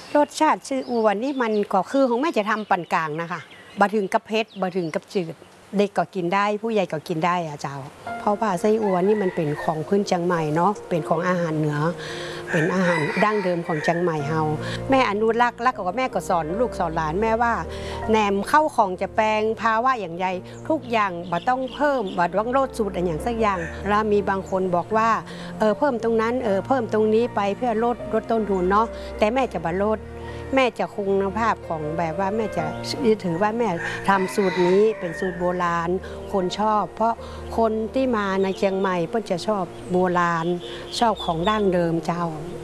รสชาติซีอิ๊วนี่มันก็คือของแม่จะทำปานกลางนะคะบะถึงกับเผ็ดบะถึงกับจืดเด็กก็กินได้ผู้ใหญ่ก็กินได้อะเจ้าเพราะว่าไส้อั่วนี่มันเป็นของพื้นเชียงใหม่เนาะเป็นของอาหารเหนือเป็นอาหารดั้งเดิมของเชียงใหม่เฮาแม่อนุรักษ์แล้วก็แม่ก็สอนลูกสอนหลานแม่ว่าแหนมเข้าของจะแปลงภาวะอย่างใหญ่ทุกอย่างบ่ต้องเพิ่มบ่ต้องลดสูตรอะไรอย่างสักอย่างแล้วมีบางคนบอกว่าเพิ่มตรงนั้นเพิ่มตรงนี้ไปเพื่อลดต้นทุนเนาะแต่แม่จะบ่ลดแม่จะคงคุณภาพของแบบว่าแม่จะถือว่าแม่ทำสูตรนี้เป็นสูตรโบราณคนชอบเพราะคนที่มาในเชียงใหม่เพิ่นจะชอบโบราณชอบของดั้งเดิมเจ้า